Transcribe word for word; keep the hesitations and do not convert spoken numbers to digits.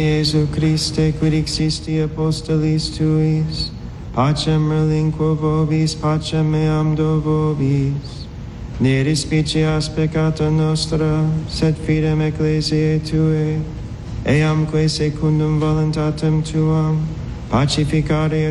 Iesu Christe, quid existi apostolis tuis, pacem relinquo vobis, pacem meam do vobis. Ne respicias peccata nostra, sed fidem ecclesiae Tuae, eamque secundum voluntatem Tuam, pacificare